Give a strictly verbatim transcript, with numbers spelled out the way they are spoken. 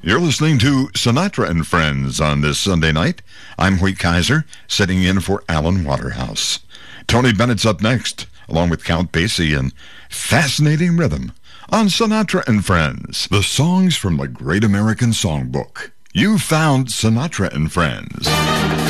You're listening to Sinatra and Friends on this Sunday night. I'm Hoyt Kaiser, sitting in for Alan Waterhouse. Tony Bennett's up next, along with Count Basie and Fascinating Rhythm on Sinatra and Friends, the songs from the Great American Songbook. You found Sinatra and Friends.